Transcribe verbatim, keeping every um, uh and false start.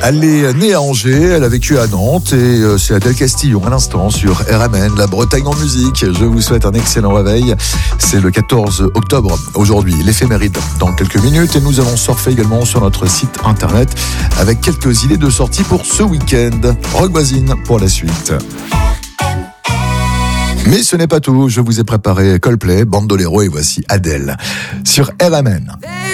Elle est née à Angers, elle a vécu à Nantes et euh, c'est Adèle Castillon à l'instant sur R M N, la Bretagne en musique. Je vous souhaite un excellent réveil. C'est le quatorze octobre aujourd'hui, l'éphéméride dans quelques minutes et nous allons surfer également sur notre site internet avec quelques idées de sortie pour ce week-end. Rock Voisine pour la suite. Mais ce n'est pas tout, je vous ai préparé Coldplay, Bandolero et voici Adèle sur R M N.